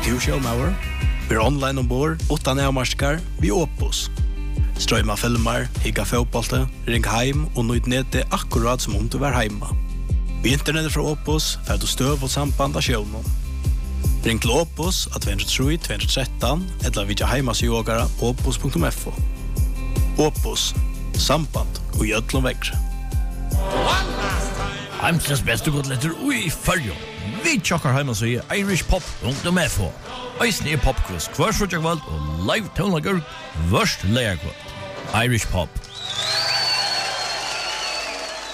du showmauer? Vi online ombord, utan avmarskar, vi Opus. Strøyma filmer, higga fotbollte, ring heim og nøyd nede akkurat som om du var heima. Vi internettet fra Opus får du støv og samband av sjøvnen. Ring til Opus av 203-213 eller vidja heimasjågara opus.fo. Opus, samband og gjødlom vekkre. Heimsens beste godletter ui fyrjo. Vi tjokkar heimasjøy irishpop.fo. Eisne er popquiz hver frutjagvald og live tonlager værst leierkvald. Irish Pop.